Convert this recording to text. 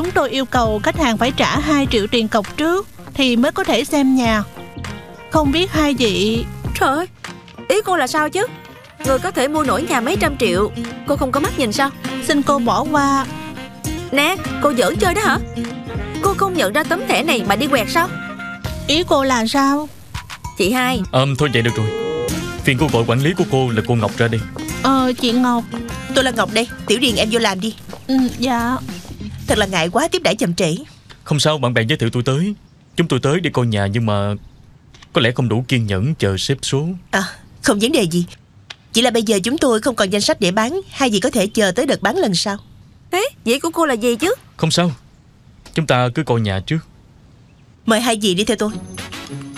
Chúng tôi yêu cầu khách hàng phải trả 2 triệu tiền cọc trước thì mới có thể xem nhà. Không biết hai vị... Trời ơi, ý cô là sao chứ? Người có thể mua nổi nhà mấy trăm triệu, cô không có mắt nhìn sao? Xin cô bỏ qua. Nè, cô giỡn chơi đó hả? Cô không nhận ra tấm thẻ này mà đi quẹt sao? Ý cô là sao? Chị hai. Thôi vậy được rồi. Phiền cô gọi quản lý của cô là cô Ngọc ra đi. Chị Ngọc. Tôi là Ngọc đây. Tiểu Điền em vô làm đi. Dạ. Thật là ngại quá tiếp đãi chậm trễ. Không sao, bạn bè giới thiệu tôi tới. Chúng tôi tới để coi nhà nhưng mà có lẽ không đủ kiên nhẫn chờ xếp số. Không vấn đề gì. Chỉ là bây giờ chúng tôi không còn danh sách để bán. Hai vị có thể chờ tới đợt bán lần sau. Thế vậy của cô là gì chứ? Không sao, chúng ta cứ coi nhà trước. Mời hai vị đi theo tôi.